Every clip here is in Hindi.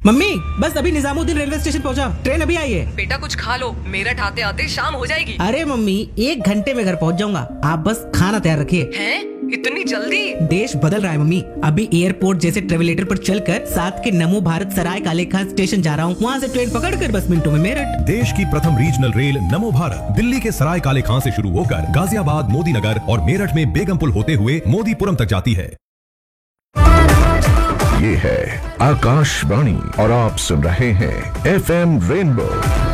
मम्मी बस अभी निजामुद्दीन रेलवे स्टेशन पहुंचा, ट्रेन अभी आई है। बेटा कुछ खा लो, मेरठ आते आते शाम हो जाएगी। अरे मम्मी 1 घंटे में घर पहुंच जाऊंगा, आप बस खाना तैयार रखिए। हैं? इतनी जल्दी? देश बदल रहा है मम्मी, अभी एयरपोर्ट जैसे ट्रेवलेटर पर चलकर साथ के नमो भारत सराय काले खान स्टेशन जा रहा हूँ, वहाँ से ट्रेन पकड़कर बस मिनटों में मेरठ। देश की प्रथम रीजनल रेल नमो भारत दिल्ली के सराय काले खां से शुरू होकर गाजियाबाद, मोदी नगर और मेरठ में बेगमपुल होते हुए मोदीपुरम तक जाती है। ये है आकाशवाणी और आप सुन रहे हैं FM रेनबो।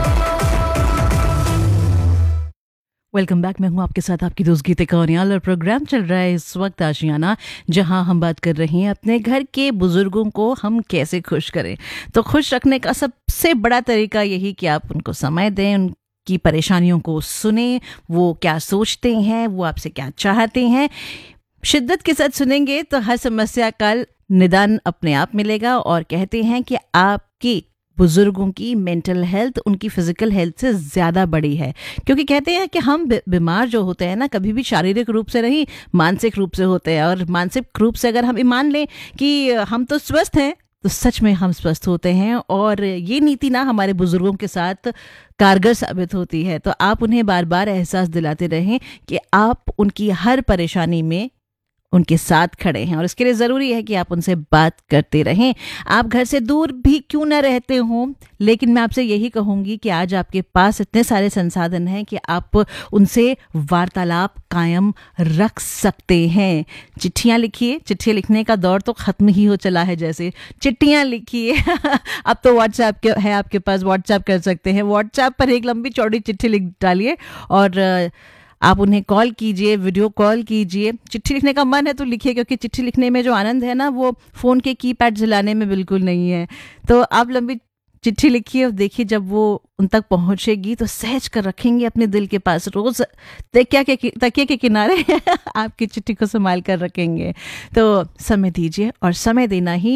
Welcome back. मैं हूं आपके साथ आपकी दोस्त गीता कौनियाल और प्रोग्राम चल रहा है इस वक्त आशियाना, जहां हम बात कर रहे हैं अपने घर के बुजुर्गों को हम कैसे खुश करें। तो खुश रखने का सबसे बड़ा तरीका यही कि आप उनको समय दें, उनकी परेशानियों को सुने, वो क्या सोचते हैं, वो आपसे क्या चाहते हैं। शिद्दत के साथ सुनेंगे तो हर समस्या का निदान अपने आप मिलेगा। और कहते हैं कि आपकी बुजुर्गों की मेंटल हेल्थ उनकी फिजिकल हेल्थ से ज़्यादा बड़ी है, क्योंकि कहते हैं कि हम बीमार जो होते हैं ना, कभी भी शारीरिक रूप से नहीं मानसिक रूप से होते हैं। और मानसिक रूप से अगर हम मान लें कि हम तो स्वस्थ हैं, तो सच में हम स्वस्थ होते हैं। और ये नीति ना हमारे बुजुर्गों के साथ कारगर साबित होती है। तो आप उन्हें बार बार एहसास दिलाते रहें कि आप उनकी हर परेशानी में उनके साथ खड़े हैं। और इसके लिए ज़रूरी है कि आप उनसे बात करते रहें। आप घर से दूर भी क्यों न रहते हों, लेकिन मैं आपसे यही कहूँगी कि आज आपके पास इतने सारे संसाधन हैं कि आप उनसे वार्तालाप कायम रख सकते हैं। चिट्ठियाँ लिखिए, चिट्ठी लिखने का दौर तो ख़त्म ही हो चला है, जैसे चिट्ठियाँ लिखिए। अब तो व्हाट्सएप है आपके पास, व्हाट्सएप कर सकते हैं। व्हाट्सएप पर एक लंबी चौड़ी चिट्ठी लिख डालिए और आप उन्हें कॉल कीजिए, वीडियो कॉल कीजिए। चिट्ठी लिखने का मन है तो लिखिए, क्योंकि चिट्ठी लिखने में जो आनंद है ना, वो फ़ोन के कीपैड जलाने में बिल्कुल नहीं है। तो आप लंबी चिट्ठी लिखिए और देखिए जब वो उन तक पहुंचेगी तो सहज कर रखेंगे अपने दिल के पास, रोज़ तकिया के किनारे आपकी चिट्ठी को संभाल कर रखेंगे। तो समय दीजिए, और समय देना ही